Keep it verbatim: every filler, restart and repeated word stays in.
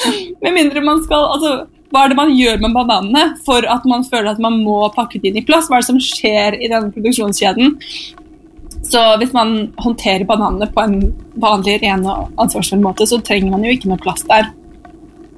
Med mindre man skal, altså, hva er det man gjør med bananene for at man føler at man må pakke det inn i plast? Hva er det som skjer i denne produksjonskjeden? Så hvis man håndterer bananene på en vanlig, ren og ansvarsfull måte, så trenger man jo ikke noe plast der.